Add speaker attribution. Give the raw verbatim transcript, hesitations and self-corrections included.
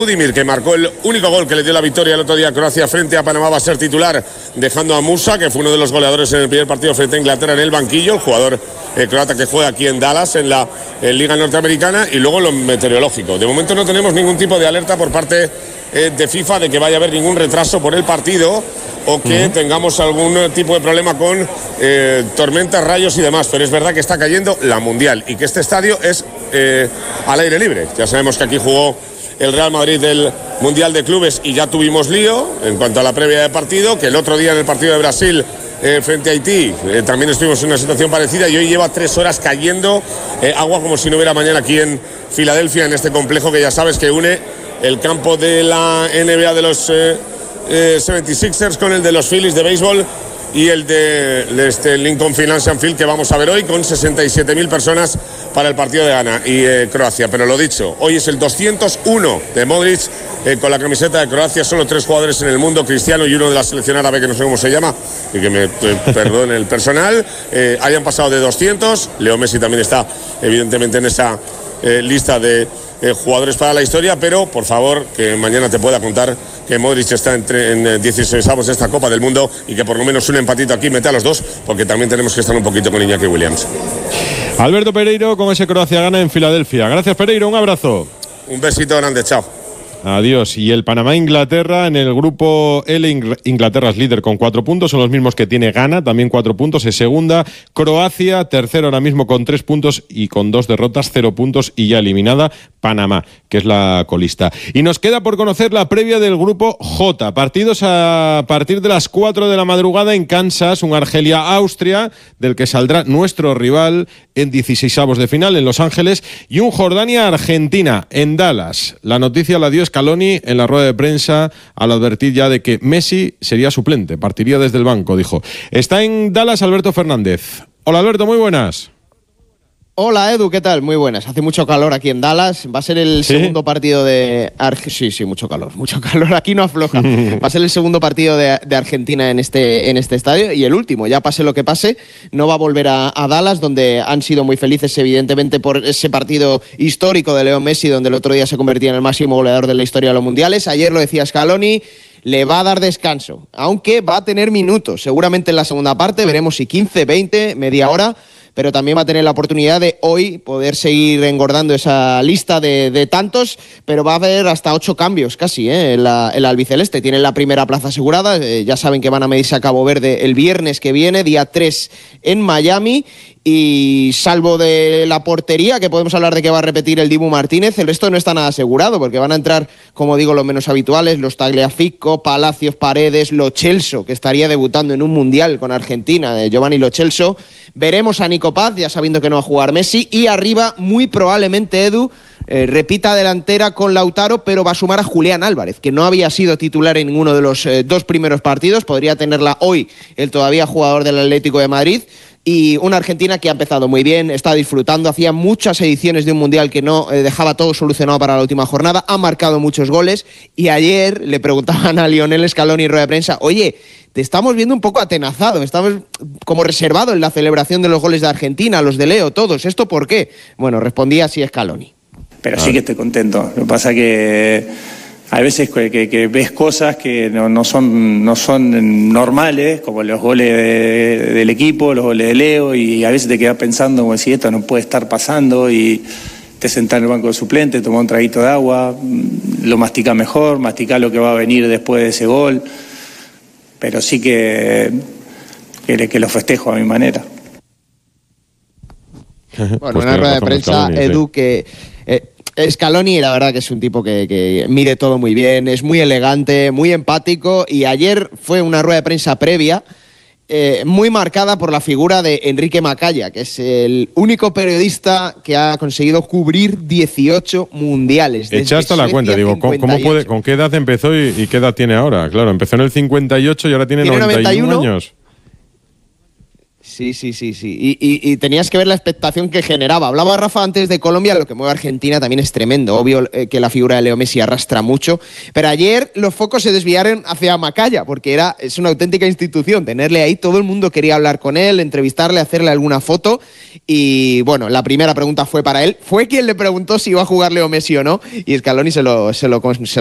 Speaker 1: Budimir, que marcó el único gol que le dio la victoria el otro día a Croacia frente a Panamá, va a ser titular, dejando a Musa, que fue uno de los goleadores en el primer partido frente a Inglaterra, en el banquillo, el jugador eh, croata que juega aquí en Dallas, en la en Liga Norteamericana. Y luego lo meteorológico. De momento no tenemos ningún tipo de alerta por parte eh, de FIFA de que vaya a haber ningún retraso por el partido o que uh-huh. tengamos algún tipo de problema con eh, tormentas, rayos y demás. Pero es verdad que está cayendo la Mundial y que este estadio es eh, al aire libre. Ya sabemos que aquí jugó el Real Madrid del Mundial de Clubes y ya tuvimos lío en cuanto a la previa de partido, que el otro día en el partido de Brasil eh, frente a Haití eh, también estuvimos en una situación parecida y hoy lleva tres horas cayendo eh, agua como si no hubiera mañana aquí en Filadelfia, en este complejo que ya sabes que une el campo de la N B A de los eh, eh, setenta y seis ers con el de los Phillies de béisbol y el de, de este Lincoln Financial Field que vamos a ver hoy con sesenta y siete mil personas para el partido de Ghana y eh, Croacia. Pero lo dicho, hoy es el doscientos uno de Modric eh, con la camiseta de Croacia. Solo tres jugadores en el mundo, Cristiano y uno de la selección árabe que no sé cómo se llama y que me eh, perdone el personal, eh, hayan pasado de doscientos. Leo Messi también está evidentemente en esa eh, lista de Eh, jugadores para la historia, pero por favor que mañana te pueda contar que Modric está entre, en dieciseisavos de esta Copa del Mundo y que por lo menos un empatito aquí mete a los dos, porque también tenemos que estar un poquito con Iñaki Williams.
Speaker 2: Alberto Pereiro con ese Croacia-Ghana en Filadelfia. Gracias, Pereiro, un abrazo.
Speaker 1: Un besito grande, chao.
Speaker 2: Adiós. Y el Panamá-Inglaterra en el grupo L, Inglaterra es líder con cuatro puntos, son los mismos que tiene Ghana, también cuatro puntos, es segunda. Croacia, tercero ahora mismo con tres puntos y con dos derrotas, cero puntos y ya eliminada Panamá, que es la colista. Y nos queda por conocer la previa del grupo J. Partidos a partir de las cuatro de la madrugada en Kansas, un Argelia-Austria, del que saldrá nuestro rival en dieciseisavos de final en Los Ángeles, y un Jordania-Argentina en Dallas. La noticia la dio Scaloni en la rueda de prensa al advertir ya de que Messi sería suplente, partiría desde el banco, dijo. Está en Dallas Alberto Fernández. Hola Alberto, muy buenas.
Speaker 3: Hola Edu, ¿qué tal? Muy buenas. Hace mucho calor aquí en Dallas. Va a ser el
Speaker 2: ¿Sí?
Speaker 3: segundo partido de Argentina. Sí, sí, mucho calor, mucho calor. Aquí no afloja. Va a ser el segundo partido de, de Argentina en este, en este estadio y el último. Ya pase lo que pase, no va a volver a, a Dallas, donde han sido muy felices, evidentemente, por ese partido histórico de Leo Messi, donde el otro día se convertía en el máximo goleador de la historia de los mundiales. Ayer lo decía Scaloni. Le va a dar descanso, aunque va a tener minutos. Seguramente en la segunda parte veremos si quince, veinte, media hora, pero también va a tener la oportunidad de hoy poder seguir engordando esa lista de, de tantos, pero va a haber hasta ocho cambios casi ¿eh? en, la, en la albiceleste. Tienen la primera plaza asegurada, eh, ya saben que van a medirse a Cabo Verde el viernes que viene, día tres en Miami. Y salvo de la portería, que podemos hablar de que va a repetir el Dibu Martínez, el resto no está nada asegurado, porque van a entrar, como digo, los menos habituales, los Tagliafico, Palacios, Paredes, Lo Celso, que estaría debutando en un Mundial con Argentina, de Giovanni Lo Celso. Veremos a Nico Paz, ya sabiendo que no va a jugar Messi, y arriba, muy probablemente, Edu, eh, repita delantera con Lautaro, pero va a sumar a Julián Álvarez, que no había sido titular en ninguno de los eh, dos primeros partidos, podría tenerla hoy el todavía jugador del Atlético de Madrid. Y una Argentina que ha empezado muy bien, está disfrutando, hacía muchas ediciones de un Mundial que no eh, dejaba todo solucionado para la última jornada, ha marcado muchos goles y ayer le preguntaban a Lionel Scaloni en rueda de prensa, oye, te estamos viendo un poco atenazado, estamos como reservado en la celebración de los goles de Argentina, los de Leo, todos, ¿esto por qué? Bueno, respondía así Scaloni.
Speaker 4: Pero sí que estoy contento, lo que pasa que hay veces que, que, que ves cosas que no, no, son, no son normales, como los goles de, del equipo, los goles de Leo, y a veces te quedas pensando como si esto no puede estar pasando y te sentás en el banco de suplente, tomás un traguito de agua, lo masticás mejor, masticás lo que va a venir después de ese gol, pero sí que, que, que lo festejo a mi manera.
Speaker 3: Bueno,
Speaker 2: pues
Speaker 3: una rueda de prensa, Scaloni, Edu, sí. que... Eh, Scaloni, la verdad que es un tipo que, que mide todo muy bien, es muy elegante, muy empático, y ayer fue una rueda de prensa previa eh, muy marcada por la figura de Enrique Macaya, que es el único periodista que ha conseguido cubrir dieciocho mundiales.
Speaker 2: Echaste la cuenta, digo, ¿cómo, ¿cómo puede, ¿con qué edad empezó y, y qué edad tiene ahora? Claro, empezó en el cincuenta y ocho y ahora tiene, tiene noventa y uno años.
Speaker 3: Sí, sí, sí, sí. Y, y, y tenías que ver la expectación que generaba. Hablaba Rafa antes de Colombia, lo que mueve a Argentina también es tremendo. Obvio eh, que la figura de Leo Messi arrastra mucho, pero ayer los focos se desviaron hacia Macaya, porque era, es una auténtica institución. Tenerle ahí, todo el mundo quería hablar con él, entrevistarle, hacerle alguna foto. Y bueno, la primera pregunta fue para él. Fue quien le preguntó si iba a jugar Leo Messi o no, y Scaloni se lo, se lo, se